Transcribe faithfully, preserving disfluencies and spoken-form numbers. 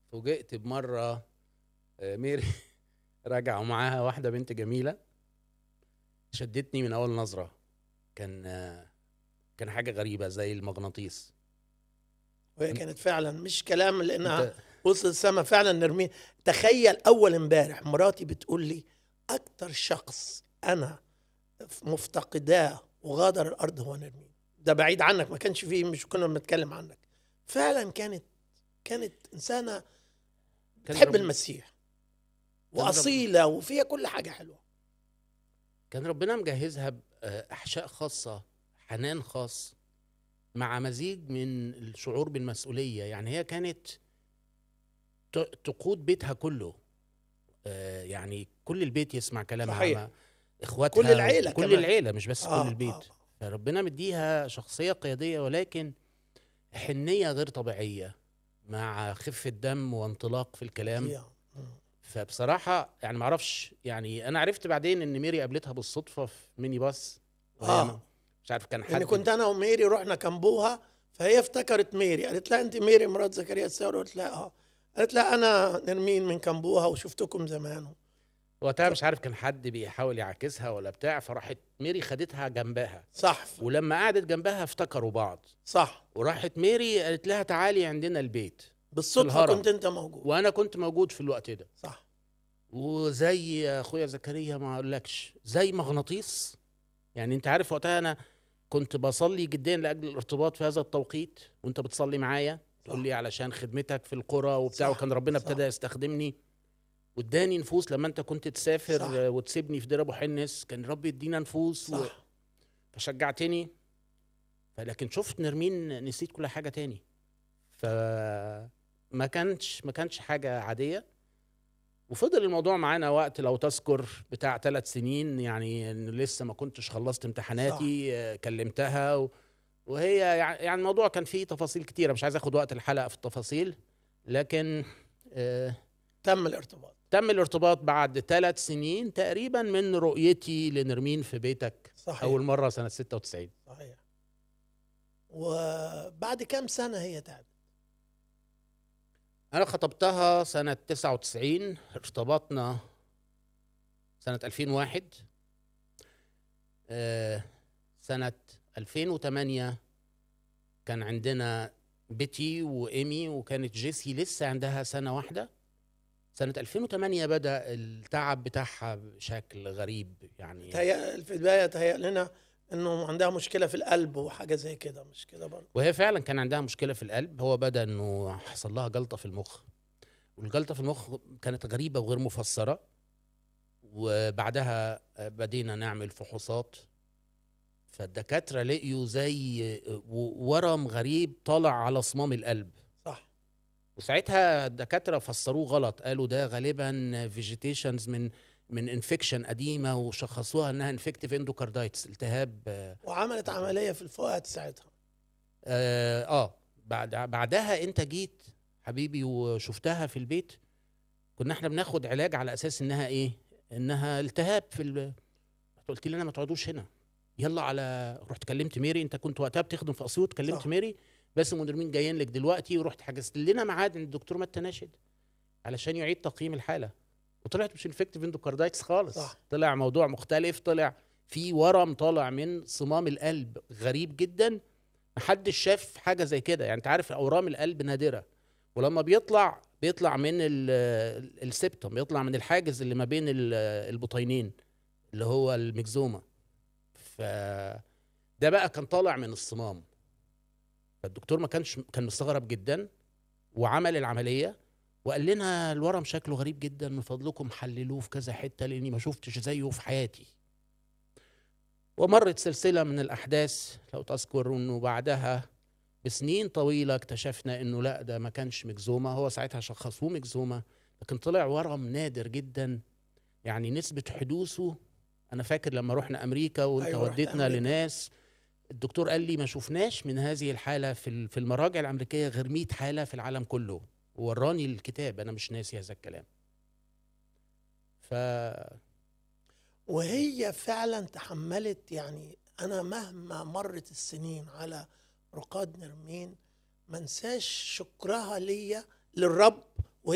فوجئت بمرة آه، ميري راجعة ومعاها واحدة بنت جميلة شدتني من أول نظرة. كان آه، كان حاجة غريبة زي المغناطيس. وهي وانت كانت فعلا مش كلام لانها انت وصلت السما فعلا. نرمين، تخيل اول امبارح مراتي بتقول لي اكتر شخص انا مفتقداه وغادر الارض هو نرمين. ده بعيد عنك، ما كانش فيه، مش كنا بنتكلم عنك. فعلا كانت كانت انسانه كان بتحب رب المسيح كان رب واصيله وفيها كل حاجه حلوه. كان ربنا مجهزها بأحشاء خاصة، حنان خاص، مع مزيج من الشعور بالمسؤولية. يعني هي كانت ت- تقود بيتها كله. آه، يعني كل البيت يسمع كلامها، صحيح. ما كل اخواتها العيله وكل كمان. العيلة، مش بس كل اه البيت. اه فربنا مديها شخصية قيادية، ولكن حنية غير طبيعية، مع خفة دم وانطلاق في الكلام. فظيع. مم. فبصراحة يعني معرفش، يعني أنا عرفت بعدين إن ميري قابلتها بالصدفة في ميني باص، وهي م- اه مش عارف كان لان حد. كنت انا وميري رحنا كامبوها، فهي افتكرت ميري، قالت لها انت ميري مرات زكريا الساوي؟ قلت لها اه. قالت لها انا نرمين من كامبوها وشفتكم زمان. وقتها ف... مش عارف كان حد بيحاول يعاكسها ولا بتاع، فراحت ميري خدتها جنبها. صح ولما قعدت جنبها افتكروا بعض، صح. وراحت ميري قالت لها تعالي عندنا البيت في بالصدفه كنت الهرم. انت موجود. وانا كنت موجود في الوقت ده، صح. وزي اخويا زكريا ما اقولكش زي مغناطيس. يعني انت عارف وقتها انا كنت بصلي جدا لاجل الارتباط في هذا التوقيت، وانت بتصلي معايا تقول صح لي علشان خدمتك في القرى وبتاع، صح وكان ربنا ابتدى صح يستخدمني واداني نفوس. لما انت كنت تسافر صح آه، وتسيبني في دير ابو حنس، كان رب يدينا نفوس و... صح. فشجعتني. فلكن شفت نرمين نسيت كل حاجة تاني. فما كانش ما كانش حاجة عادية. وفضل الموضوع معانا وقت لو تذكر بتاع ثلاث سنين، يعني إن لسه ما كنتش خلصت صح. امتحاناتي. آه، كلمتها و... وهي يع- يعني الموضوع كان فيه تفاصيل كتيرة، مش عايز اخد وقت الحلقة في التفاصيل. لكن آه تم الارتباط. تم الارتباط بعد ثلاث سنين تقريبا من رؤيتي لنرمين في بيتك أول صحيح مرة سنة ستة وتسعين. صحيح. وبعد كام سنه هي تعبت؟ أنا خطبتها سنة تسعة وتسعين، ارتبطنا سنة ألفين وواحد. آه سنة ألفين وثمانية كان عندنا بيتي وإيمي، وكانت جيسي لسه عندها سنة واحدة. سنة ألفين وثمانية بدأ التعب بتاعها بشكل غريب يعني. تهيأ في البدايه تهيأ لنا انه عندها مشكله في القلب وحاجه زي كده، مش كده برضه؟ وهي فعلا كان عندها مشكلة في القلب. هو بدأ انه حصل لها جلطة في المخ، والجلطة في المخ كانت غريبة وغير مفسرة. وبعدها بدينا نعمل فحوصات، فالدكاترة لقيوا زي ورم غريب طالع على صمام القلب. صح وساعتها الدكاترة فسروه غلط، قالوا ده غالبا فيجيتيشنز من من انفكشن قديمة، وشخصوها انها انفكتيف اندوكاردايتس، التهاب. وعملت عمليه في الفؤاد ساعتها. اه, آه بعد بعدها انت جيت حبيبي وشفتها في البيت. كنا احنا بناخد علاج على اساس انها ايه، انها التهاب في ال... قلت لي انا ما تقعدوش هنا، يلا على. رحت كلمت ميري، انت كنت وقتها بتخدم في اسيوط، كلمت صح ميري بس المديرين جايين لك دلوقتي، ورحت حجزت لنا ميعاد عند الدكتور متى ناشد علشان يعيد تقييم الحاله. وطلعت مش انفكتيف اندوكاردايتس خالص، صح. طلع موضوع مختلف. طلع في ورم طالع من صمام القلب غريب جدا، محدش شاف حاجه زي كده. يعني انت عارف اورام القلب نادره، ولما بيطلع بيطلع من ال- السبتم، بيطلع من الحاجز اللي ما بين ال- البطينين اللي هو الميكزوما. ف ده بقى كان طالع من الصمام. فالدكتور ما كانش كان مستغرب جدا، وعمل العمليه وقال لنا الورم شكله غريب جدا، من فضلكم حللوه في كذا حته لاني ما شفتش زيه في حياتي. ومرت سلسله من الاحداث لو تذكر، انه بعدها بسنين طويلة اكتشفنا انه لا، ده ما كانش مكزومة. هو ساعتها شخصوه مكزومة، لكن طلع ورم نادر جدا. يعني نسبة حدوثه، انا فاكر لما رحنا امريكا وانت ايوه رحت وديتنا امريكا. لناس، الدكتور قال لي ما شفناش من هذه الحالة في ال- في المراجع الامريكية غير مئة حالة في العالم كله. ووراني الكتاب، انا مش ناسي هذا الكلام. ف وهي فعلا تحملت. يعني انا مهما مرت السنين على رقاد نرمين ما انساش شكرها ليا للرب